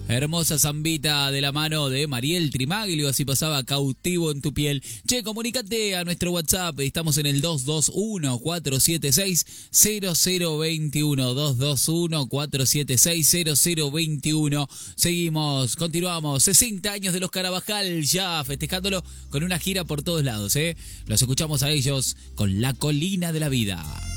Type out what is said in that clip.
Hermosa zambita de la mano de Mariel Trimaglio, así pasaba Cautivo en tu piel. Che, comunícate a nuestro WhatsApp, estamos en el 221-476-0021, 221-476-0021. Seguimos, continuamos, 60 años de los Carabajal, ya festejándolo con una gira por todos lados, Los escuchamos a ellos con La Colina de la Vida.